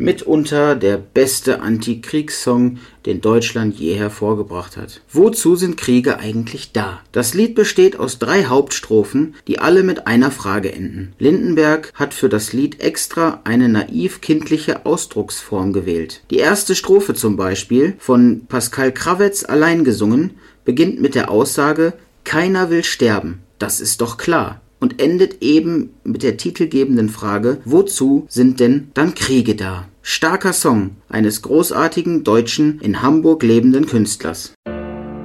Mitunter der beste Antikriegssong, den Deutschland je hervorgebracht hat. Wozu sind Kriege eigentlich da? Das Lied besteht aus 3 Hauptstrophen, die alle mit einer Frage enden. Lindenberg hat für das Lied extra eine naiv-kindliche Ausdrucksform gewählt. Die erste Strophe zum Beispiel, von Pascal Kravetz allein gesungen, beginnt mit der Aussage: Keiner will sterben, das ist doch klar. Und endet eben mit der titelgebenden Frage: Wozu sind denn dann Kriege da? Starker Song eines großartigen deutschen, in Hamburg lebenden Künstlers.